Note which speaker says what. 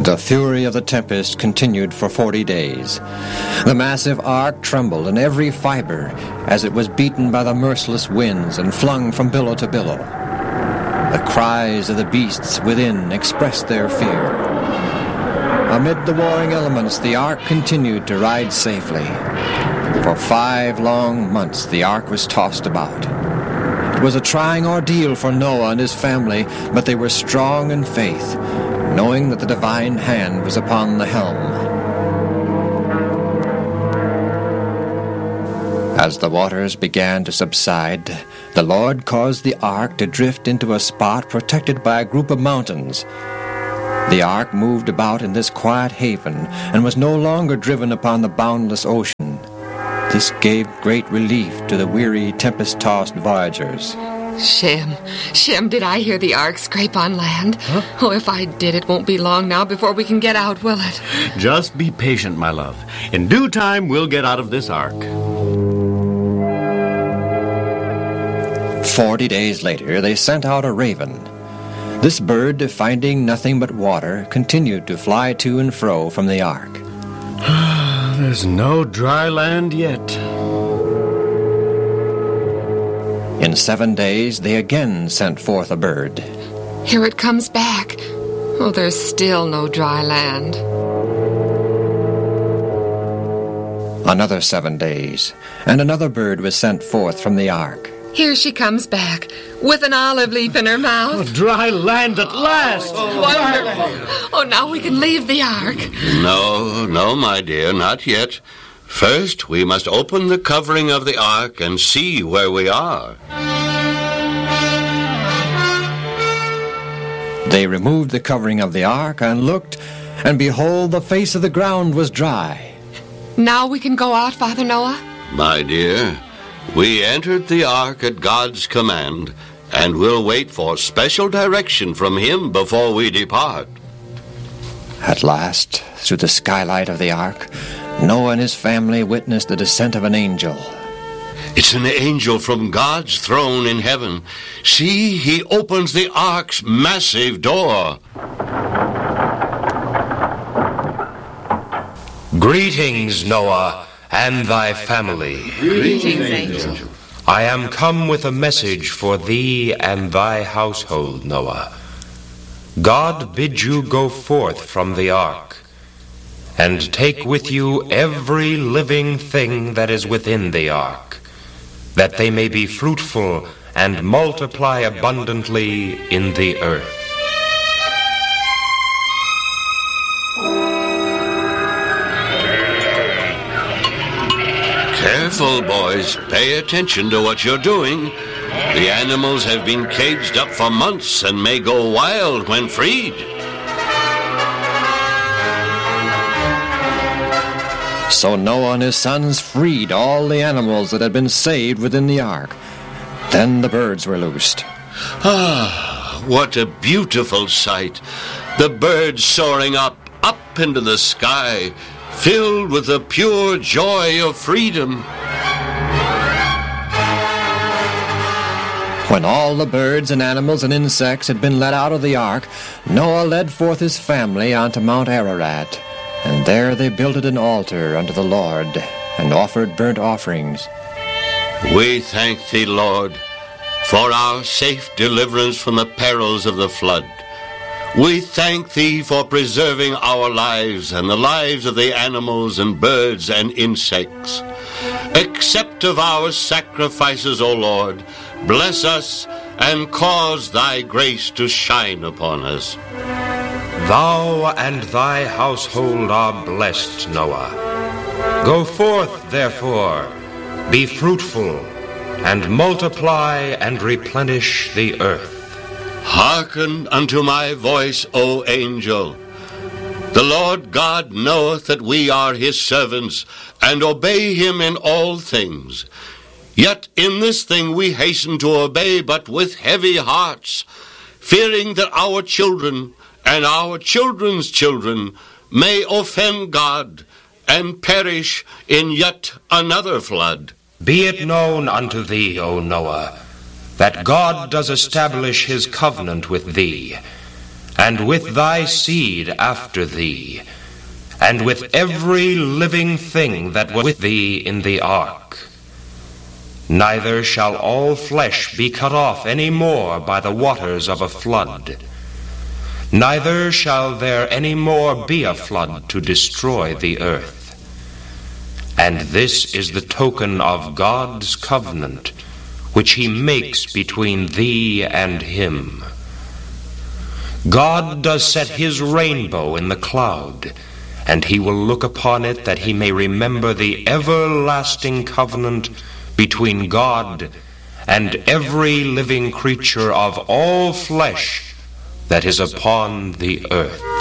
Speaker 1: The fury of the tempest continued for 40 days. The massive ark trembled in every fiber as it was beaten by the merciless winds and flung from billow to billow. The cries of the beasts within expressed their fear. Amid the warring elements, the ark continued to ride safely. For 5 long months, the ark was tossed about. It was a trying ordeal for Noah and his family, but they were strong in faith, knowing that the divine hand was upon the helm. As the waters began to subside, the Lord caused the ark to drift into a spot protected by a group of mountains. The ark moved about in this quiet haven and was no longer driven upon the boundless ocean. This gave great relief to the weary, tempest-tossed voyagers.
Speaker 2: Shem, did I hear the ark scrape on land?
Speaker 3: Huh?
Speaker 2: Oh, if I did, it won't be long now before we can get out, will it?
Speaker 3: Just be patient, my love. In due time, we'll get out of this ark.
Speaker 1: 40 days later, they sent out a raven. This bird, finding nothing but water, continued to fly to and fro from the ark.
Speaker 3: There's no dry land yet.
Speaker 1: In 7 days, they again sent forth a bird.
Speaker 2: Here it comes back. Oh, there's still no dry land.
Speaker 1: Another 7 days, and another bird was sent forth from the ark.
Speaker 2: Here she comes back, with an olive leaf in her mouth.
Speaker 3: Oh, dry land at last!
Speaker 2: Wonderful! Oh, now we can leave the ark.
Speaker 4: No, my dear, not yet. First, we must open the covering of the ark and see where we are.
Speaker 1: They removed the covering of the ark and looked, and behold, the face of the ground was dry.
Speaker 2: Now we can go out, Father Noah?
Speaker 4: My dear, we entered the ark at God's command, and we'll wait for special direction from Him before we depart.
Speaker 1: At last, through the skylight of the ark, Noah and his family witnessed the descent of an angel.
Speaker 4: It's an angel from God's throne in heaven. See, he opens the ark's massive door.
Speaker 5: Greetings, Noah, and thy family.
Speaker 2: Greetings, angel.
Speaker 5: I am come with a message for thee and thy household, Noah. God bids you go forth from the ark, and take with you every living thing that is within the ark, that they may be fruitful and multiply abundantly in the earth.
Speaker 4: Careful, boys. Pay attention to what you're doing. The animals have been caged up for months and may go wild when freed.
Speaker 1: So Noah and his sons freed all the animals that had been saved within the ark. Then the birds were loosed.
Speaker 4: Ah, what a beautiful sight. The birds soaring up into the sky, filled with the pure joy of freedom.
Speaker 1: When all the birds and animals and insects had been let out of the ark, Noah led forth his family onto Mount Ararat, and there they builded an altar unto the Lord, and offered burnt offerings.
Speaker 4: We thank thee, Lord, for our safe deliverance from the perils of the flood. We thank thee for preserving our lives and the lives of the animals and birds and insects. Accept of our sacrifices, O Lord. Bless us and cause thy grace to shine upon us.
Speaker 5: Thou and thy household are blessed, Noah. Go forth, therefore, be fruitful, and multiply and replenish the earth.
Speaker 4: Hearken unto my voice, O angel. The Lord God knoweth that we are his servants, and obey him in all things. Yet in this thing we hasten to obey, but with heavy hearts, fearing that our children and our children's children may offend God and perish in yet another flood.
Speaker 5: Be it known unto thee, O Noah, that God does establish his covenant with thee, and with thy seed after thee, and with every living thing that was with thee in the ark. Neither shall all flesh be cut off any more by the waters of a flood. Neither shall there any more be a flood to destroy the earth. And this is the token of God's covenant, which he makes between thee and him. God does set his rainbow in the cloud, and he will look upon it that he may remember the everlasting covenant between God and every living creature of all flesh that is upon the earth.